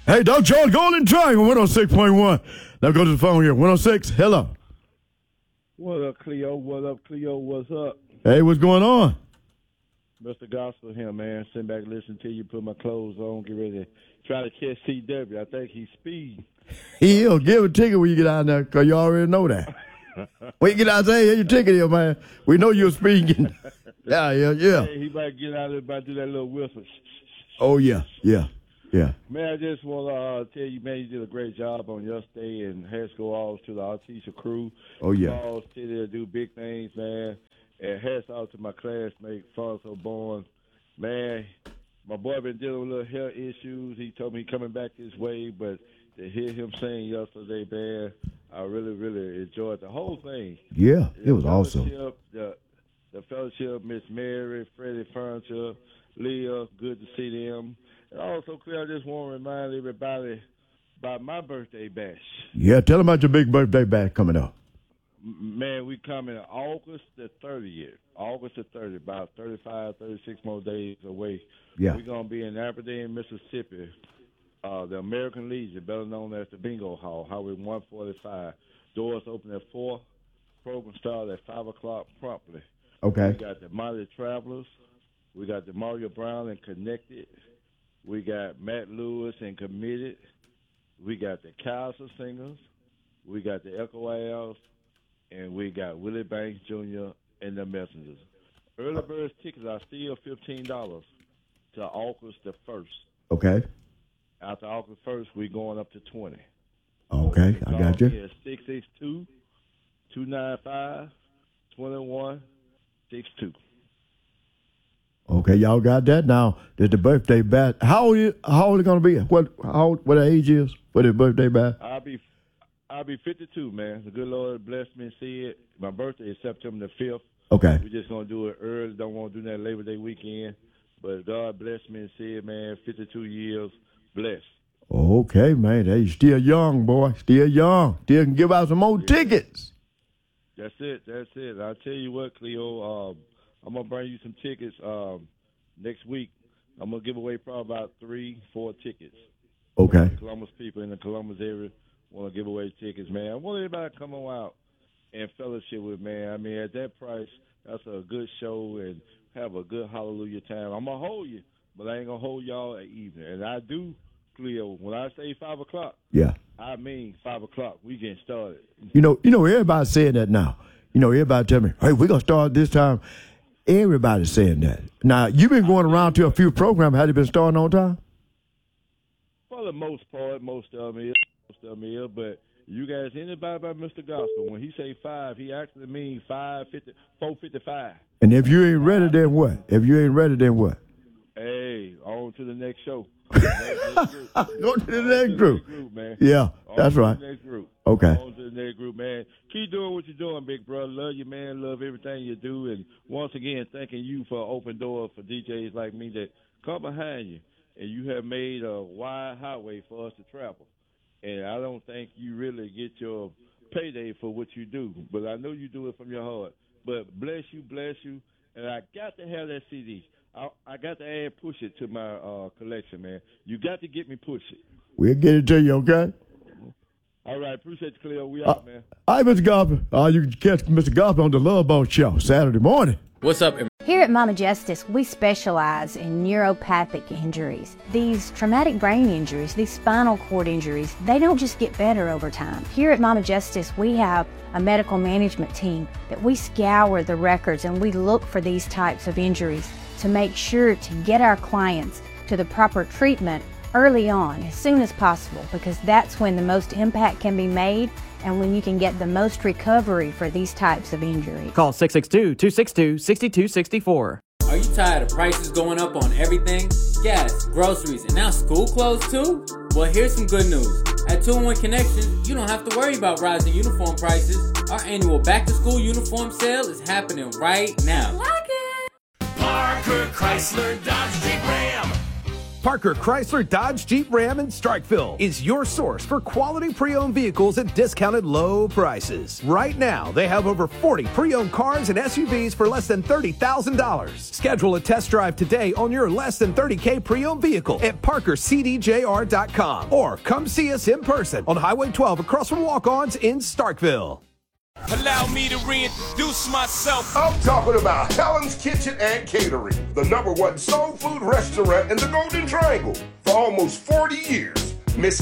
Hey, Doug George, Golden Triangle, 106.1. Now go to the phone here. 106, hello. What up, Cleo? What up, Cleo? What's up? Hey, what's going on? Mr. Gospel here, man. Sit back, listen to you, put my clothes on, get ready to try to catch CW. I think he's speed. He'll give a ticket when you get out there, because you already know that. When you get out there, here's your ticket here, man. We know you're speaking. Yeah. Hey, he might get out there about do that little whistle. Oh, yeah. Man, I just want to tell you, man, you did a great job on yesterday, and hats go off to the Artesia crew. Oh, yeah. All city to do big things, man. And hats off to my classmate, Fonso Bourne. Man, my boy been dealing with little health issues. He told me he coming back this way, but to hear him sing yesterday, man, I really, really enjoyed the whole thing. Yeah, it was awesome. The fellowship, Miss Mary, Freddie Furniture, Leah, good to see them. And also, Claire, I just want to remind everybody about my birthday bash. Yeah, tell them about your big birthday bash coming up. Man, we coming August the 30th. August the 30th, about 35, 36 more days away. Yeah. We're going to be in Aberdeen, Mississippi. The American Legion, better known as the Bingo Hall, Highway 145. Doors open at 4. Program start at 5 o'clock promptly. Okay. We got the Mighty Travelers. We got the Mario Brown and Connected. We got Matt Lewis and Committed. We got the Kaiser Singers. We got the Echo Owls. And we got Willie Banks Jr. and the Messengers. Early bird tickets are still $15 to August the 1st. Okay. After August 1st, we're going up to $20. Okay, I got you. It's 662-295-2162. Okay, y'all got that. Now, there's the birthday bash. How old it going to be? What the age is for the birthday bash? I'll be 52, man. The good Lord blessed me and see it. My birthday is September the 5th. Okay. We're just going to do it early. Don't want to do that Labor Day weekend. But God blessed me and see it, man. 52 years, blessed. Okay, man. Hey, still young, boy. Still young. Still can give out some more tickets. That's it. I'll tell you what, Cleo. I'm going to bring you some tickets next week. I'm going to give away probably about 3-4 tickets. Okay. Columbus people in the Columbus area want to give away tickets, man. I want everybody to come on out and fellowship with, man. I mean, at that price, that's a good show and have a good hallelujah time. I'm going to hold you, but I ain't going to hold y'all at evening. And I do, Cleo, when I say 5 o'clock, yeah, I mean 5 o'clock. We getting started. You know, everybody's saying that now. You know, everybody tell me, hey, we're going to start this time. Everybody's saying that. Now, you've been going around to a few programs. Have you been starting on time? For the most part, most of them is. But you guys, anybody about Mr. Gospel, when he say 5, he actually means 4:55. And if you ain't ready, then what? Hey, on to the next show. Go to the next group, man. Yeah, that's right. The next group. Okay. On to the next group, man. Keep doing what you're doing, big brother. Love you, man. Love everything you do. And once again, thanking you for open doors for DJs like me that come behind you. And you have made a wide highway for us to travel. And I don't think you really get your payday for what you do. But I know you do it from your heart. But bless you. And I got to have that CD. I got to add Push It to my collection, man. You got to get me Push It. We'll get it to you, okay? All right. Appreciate you, Cleo. We out, man. All right, Mr. Gospel. You can catch Mr. Gospel on the Love Boat Show Saturday morning. What's up? Here at Mama Justice, we specialize in neuropathic injuries. These traumatic brain injuries, these spinal cord injuries, they don't just get better over time. Here at Mama Justice, we have a medical management team that we scour the records and we look for these types of injuries to make sure to get our clients to the proper treatment early on, as soon as possible, because that's when the most impact can be made and when you can get the most recovery for these types of injuries. Call 662-262-6264. Are you tired of prices going up on everything? Gas, groceries, and now school clothes too? Well, here's some good news. At 2-in-1 Connections, you don't have to worry about rising uniform prices. Our annual back-to-school uniform sale is happening right now. Like it! Parker Chrysler Dodge Jeep Ram. Parker Chrysler Dodge Jeep Ram in Starkville is your source for quality pre-owned vehicles at discounted low prices. Right now, they have over 40 pre-owned cars and SUVs for less than $30,000. Schedule a test drive today on your less than $30K pre-owned vehicle at ParkerCDJR.com or come see us in person on Highway 12 across from Walk-Ons in Starkville. Allow me to reintroduce myself. I'm talking about Helen's Kitchen and Catering, the #1 soul food restaurant in the Golden Triangle. For almost 40 years, Miss